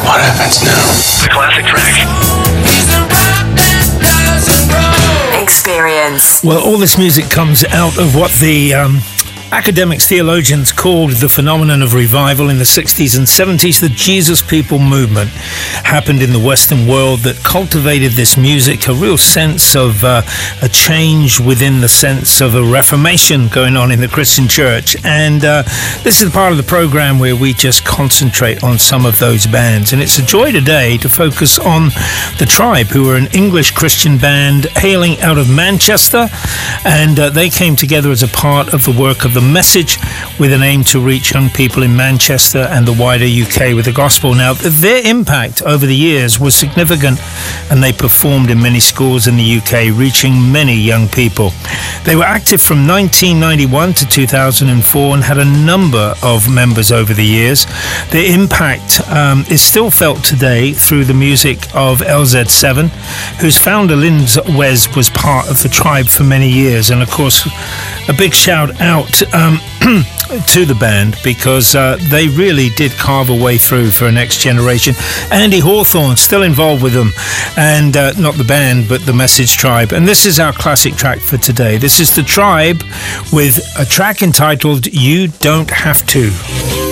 What happens now? The classic track. Experience. Well, all this music comes out of what the academics, theologians called the phenomenon of revival in the 60s and 70s. The Jesus People movement happened in the Western world that cultivated this music, a real sense of a change within the sense of a reformation going on in the Christian church. And this is the part of the program where we just concentrate on some of those bands. And it's a joy today to focus on The Tribe, who are an English Christian band hailing out of Manchester. And they came together as a part of the work of The Message, with an aim to reach young people in Manchester and the wider UK with the gospel. Now, their impact over the years was significant, and they performed in many schools in the UK, reaching many young people. They were active from 1991 to 2004 and had a number of members over the years. Their impact is still felt today through the music of LZ7, whose founder Lynn Wes was part of The Tribe for many years. And of course, a big shout out to the band, because they really did carve a way through for a next generation. Andy Hawthorne still involved with them, and not the band but the Message Tribe. And this is our classic track for today. This is The Tribe with a track entitled You Don't Have To.